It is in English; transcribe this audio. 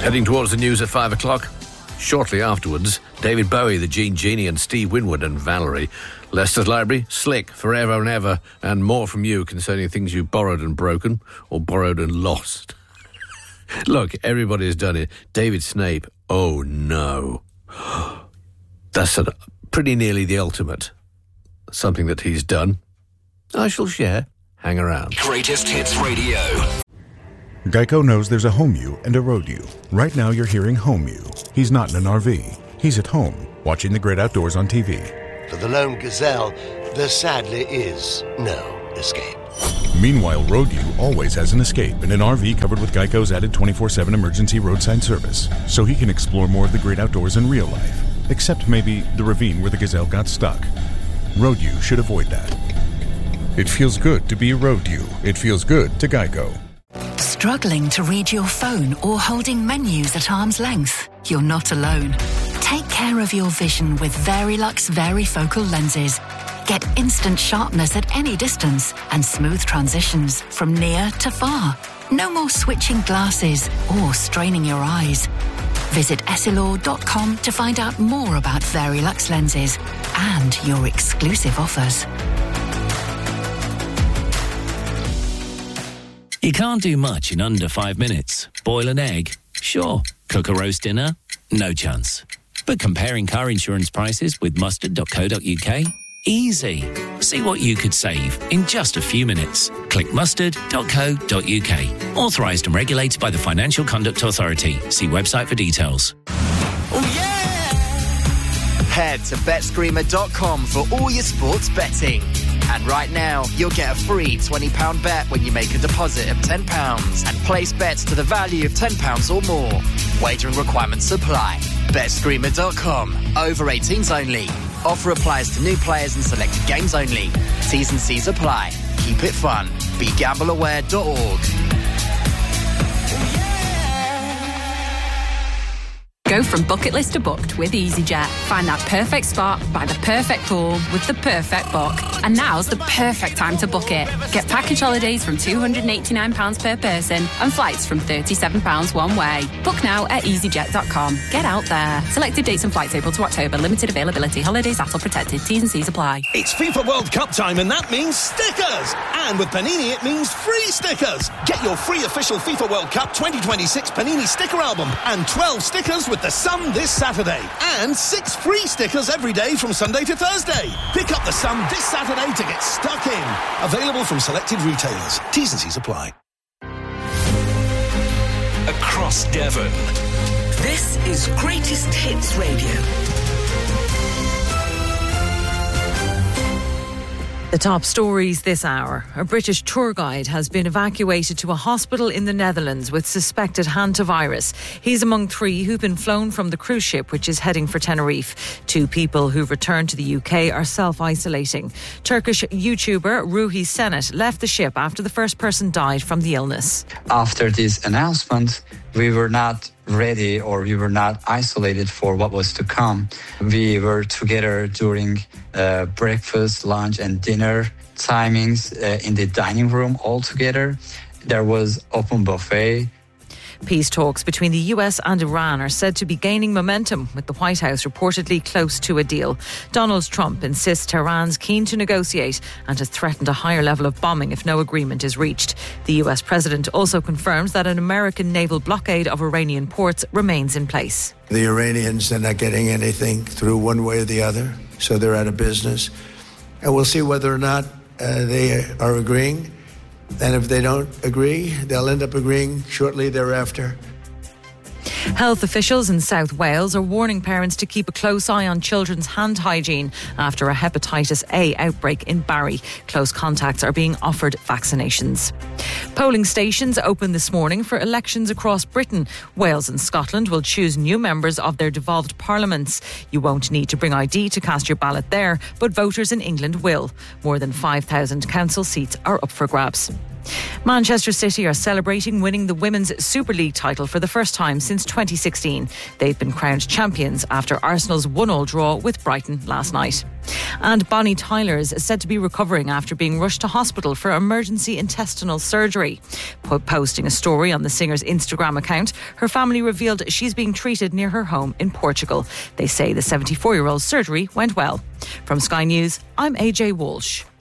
Heading towards the news at 5 o'clock. Shortly afterwards, David Bowie, the Gene Genie, and Steve Winwood and Valerie. Leicester's Library, Slick, Forever and Ever, and more from you concerning things you borrowed and broken, or borrowed and lost. Look, everybody has done it. David Snape, oh no. That's pretty nearly the ultimate. Something that he's done. I shall share. Hang around. Greatest Hits Radio. Geico knows there's a home you and a road you. Right now you're hearing home you. He's not in an RV. He's at home, watching the great outdoors on TV. For the lone gazelle, there sadly is no escape. Meanwhile, road you always has an escape in an RV covered with Geico's added 24/7 emergency roadside service, so he can explore more of the great outdoors in real life, except maybe the ravine where the gazelle got stuck. Road you should avoid that. It feels good to be a road you. It feels good to Geico. Struggling to read your phone or holding menus at arm's length? You're not alone. Take care of your vision with Verilux Varifocal lenses. Get instant sharpness at any distance and smooth transitions from near to far. No more switching glasses or straining your eyes. Visit Essilor.com to find out more about Verilux lenses and your exclusive offers. You can't do much in under 5 minutes. Boil an egg? Sure. Cook a roast dinner? No chance. But comparing car insurance prices with mustard.co.uk? Easy. See what you could save in just a few minutes. Click mustard.co.uk. Authorised and regulated by the Financial Conduct Authority. See website for details. Oh yeah! Head to betscreamer.com for all your sports betting. And right now, you'll get a free £20 bet when you make a deposit of £10 and place bets to the value of £10 or more. Wagering requirements apply. BetScreamer.com. Over 18s only. Offer applies to new players and selected games only. T's and C's apply. Keep it fun. BeGambleAware.org. Go from bucket list to booked with EasyJet. Find that perfect spot by the perfect pool with the perfect book. And now's the perfect time to book it. Get package holidays from £289 per person and flights from £37 one way. Book now at easyjet.com. Get out there. Selected dates and flights April to October. Limited availability. Holidays ATOL protected. T's and C's apply. It's FIFA World Cup time and that means stickers. And with Panini it means free stickers. Get your free official FIFA World Cup 2026 Panini sticker album and 12 stickers with the Sun this Saturday. And 6 free stickers every day from Sunday to Thursday. Pick up the Sun this Saturday to get stuck in. Available from selected retailers. T's and C's apply. Across Devon. This is Greatest Hits Radio. The top stories this hour. A British tour guide has been evacuated to a hospital in the Netherlands with suspected hantavirus. He's among 3 who've been flown from the cruise ship which is heading for Tenerife. 2 people who've returned to the UK are self-isolating. Turkish YouTuber Ruhi Senet left the ship after the first person died from the illness. After this announcement, we were not ready or we were not isolated for what was to come. We were together during breakfast, lunch and dinner timings in the dining room all together. There was open buffet. Peace talks between the US and Iran are said to be gaining momentum, with the White House reportedly close to a deal. Donald Trump insists Tehran's keen to negotiate and has threatened a higher level of bombing if no agreement is reached. The US president also confirms that an American naval blockade of Iranian ports remains in place. The Iranians are not getting anything through one way or the other, so they're out of business. And we'll see whether or not they are agreeing. And if they don't agree, they'll end up agreeing shortly thereafter. Health officials in South Wales are warning parents to keep a close eye on children's hand hygiene after a hepatitis A outbreak in Barry. Close contacts are being offered vaccinations. Polling stations opened this morning for elections across Britain. Wales and Scotland will choose new members of their devolved parliaments. You won't need to bring ID to cast your ballot there, but voters in England will. More than 5,000 council seats are up for grabs. Manchester City are celebrating winning the Women's Super League title for the first time since 2016. They've been crowned champions after Arsenal's 1-1 draw with Brighton last night. And Bonnie Tyler is said to be recovering after being rushed to hospital for emergency intestinal surgery. Posting a story on the singer's Instagram account, her family revealed she's being treated near her home in Portugal. They say the 74-year-old's surgery went well. From Sky News, I'm AJ Walsh.